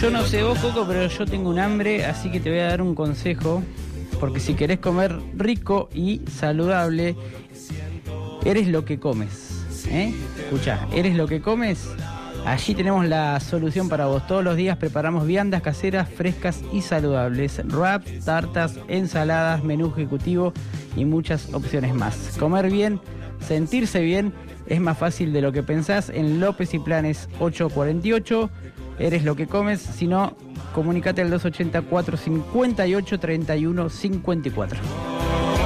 Yo no sé vos, Coco, pero yo tengo un hambre, así que te voy a dar un consejo. Porque si querés comer rico y saludable, eres lo que comes. Escuchá, eres lo que comes. Allí tenemos la solución para vos. Todos los días preparamos viandas caseras, frescas y saludables. Wraps, tartas, ensaladas, menú ejecutivo y muchas opciones más. Comer bien, sentirse bien, es más fácil de lo que pensás. En López y Planes 848, eres lo que comes. Si no, comunícate al 280 458 3154.